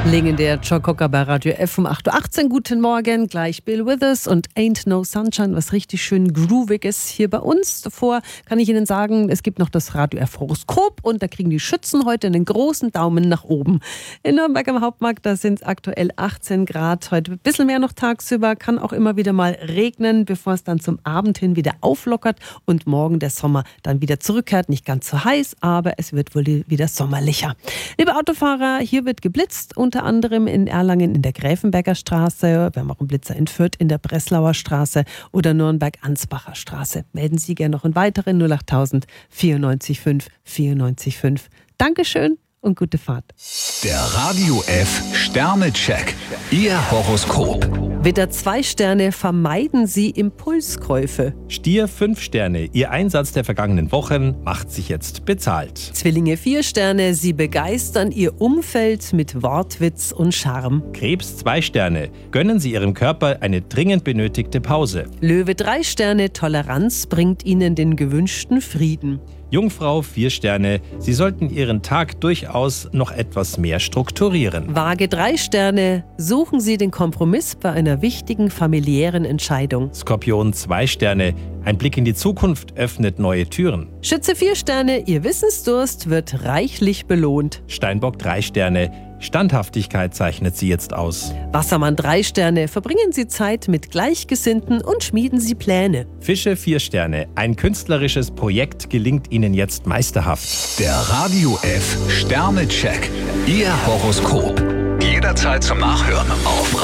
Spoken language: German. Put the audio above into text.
Legendär Joe Cocker bei Radio F um 8.18 Uhr. Guten Morgen, gleich Bill Withers und Ain't No Sunshine, was richtig schön grooviges hier bei uns. Davor kann ich Ihnen sagen, es gibt noch das Radio F Horoskop und da kriegen die Schützen heute einen großen Daumen nach oben. In Nürnberg am Hauptmarkt, da sind es aktuell 18 Grad, heute ein bisschen mehr noch tagsüber, kann auch immer wieder mal regnen, bevor es dann zum Abend hin wieder auflockert und morgen der Sommer dann wieder zurückkehrt. Nicht ganz so heiß, aber es wird wohl wieder sommerlicher. Liebe Autofahrer, hier wird geblitzt, unter anderem in Erlangen in der Gräfenberger Straße. Wir haben auch einen Blitzer in Fürth in der Breslauer Straße oder Nürnberg-Ansbacher Straße. Melden Sie gerne noch einen weiteren 08000 94 5 94 5. Dankeschön und gute Fahrt. Der Radio F Sternecheck. Ihr Horoskop. Widder 2 Sterne, vermeiden Sie Impulskäufe. Stier 5 Sterne, Ihr Einsatz der vergangenen Wochen macht sich jetzt bezahlt. Zwillinge 4 Sterne, Sie begeistern Ihr Umfeld mit Wortwitz und Charme. Krebs 2 Sterne, gönnen Sie Ihrem Körper eine dringend benötigte Pause. Löwe 3 Sterne, Toleranz bringt Ihnen den gewünschten Frieden. Jungfrau 4 Sterne, Sie sollten Ihren Tag durchaus noch etwas mehr strukturieren. Waage 3 Sterne, suchen Sie den Kompromiss bei einer wichtigen familiären Entscheidung. Skorpion 2 Sterne, ein Blick in die Zukunft öffnet neue Türen. Schütze 4 Sterne, Ihr Wissensdurst wird reichlich belohnt. Steinbock 3 Sterne, Standhaftigkeit zeichnet Sie jetzt aus. Wassermann 3 Sterne, verbringen Sie Zeit mit Gleichgesinnten und schmieden Sie Pläne. Fische 4 Sterne, ein künstlerisches Projekt gelingt Ihnen jetzt meisterhaft. Der Radio F Sternecheck. Ihr Horoskop. Jederzeit zum Nachhören auf